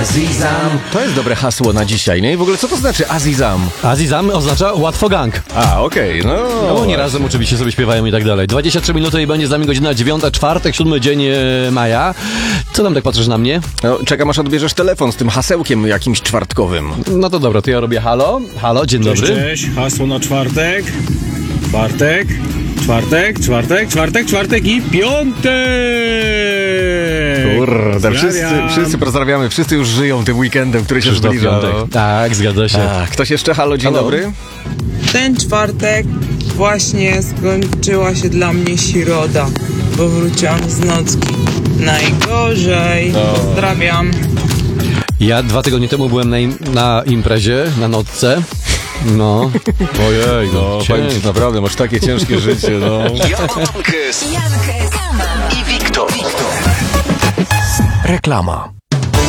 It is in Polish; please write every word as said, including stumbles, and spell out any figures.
Azizam. To jest dobre hasło na dzisiaj, nie? I w ogóle co to znaczy Azizam? Azizam oznacza łatwo gang. A, okej, okay, no. No oni razem oczywiście sobie śpiewają i tak dalej. dwadzieścia trzy minuty i będzie z nami godzina dziewiąta, czwartek, siódmy dzień e, maja. Co tam tak patrzysz na mnie? No, czekam aż odbierzesz telefon z tym hasełkiem jakimś czwartkowym. No to dobra, to ja robię halo. Halo, dzień Cześć, dobry. cześć, hasło na czwartek. Czwartek, czwartek, czwartek, czwartek, czwartek i piątek! Kurde, wszyscy, wszyscy pozdrawiamy, wszyscy już żyją tym weekendem, który się zbliża. Tak, zgadza się. A, ktoś jeszcze? Halo, dzień Halo. dobry. Ten czwartek właśnie skończyła się dla mnie środa, bo wróciłam z nocki. Najgorzej. Pozdrawiam. Ja dwa tygodnie temu byłem na, im, na imprezie, na nocce. No, ojej, no, No, powiem ci, naprawdę, masz takie ciężkie życie, no. Jankes, Jankes i Wiktor. Reklama.